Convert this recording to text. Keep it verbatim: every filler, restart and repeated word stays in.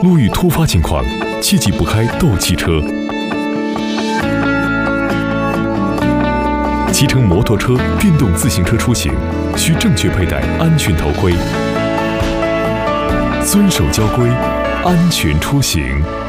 路遇突发情况，切记不开斗气车。骑乘摩托车、电动自行车出行，需正确佩戴安全头盔，遵守交规，安全出行。